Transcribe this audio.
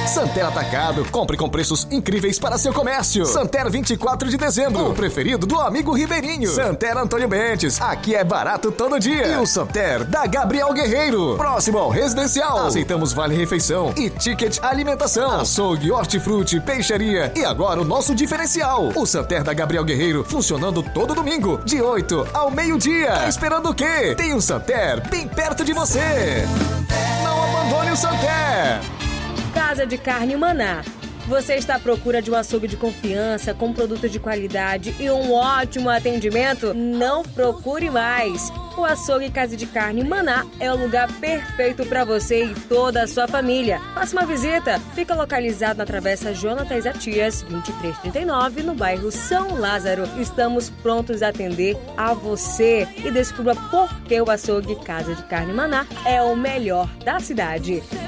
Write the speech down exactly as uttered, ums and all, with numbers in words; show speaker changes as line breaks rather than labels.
Santer Atacado, compre com preços incríveis para seu comércio. Santer vinte e quatro de dezembro, o preferido do amigo Ribeirinho. Santer Antônio Bentes, aqui é barato todo dia. E o Santer da Gabriel Guerreiro, próximo ao Residencial. Aceitamos vale refeição e ticket alimentação. Açougue, hortifruti, peixaria e agora o nosso diferencial. O Santer da Gabriel Guerreiro, funcionando todo domingo, de oito ao meio-dia. Tá esperando o quê? Tem um Santer bem perto de você. Não abandone o Santer.
Casa de Carne Maná. Você está à procura de um açougue de confiança, com produtos de qualidade e um ótimo atendimento? Não procure mais! O açougue Casa de Carne Maná é o lugar perfeito para você e toda a sua família. Faça uma visita. Fica localizado na Travessa Jonatas Atias, vinte e três trinta e nove, no bairro São Lázaro. Estamos prontos a atender a você e descubra por que o açougue Casa de Carne Maná é o melhor da cidade.